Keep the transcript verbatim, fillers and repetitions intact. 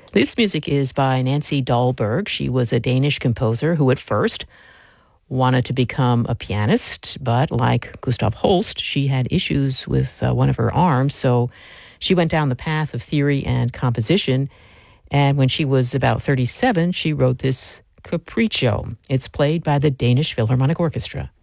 This music is by Nancy Dahlberg. She was a Danish composer who at first wanted to become a pianist, but like Gustav Holst, she had issues with uh, one of her arms, so she went down the path of theory and composition, and when she was about thirty-seven, she wrote this Capriccio. It's played by the Danish Philharmonic Orchestra.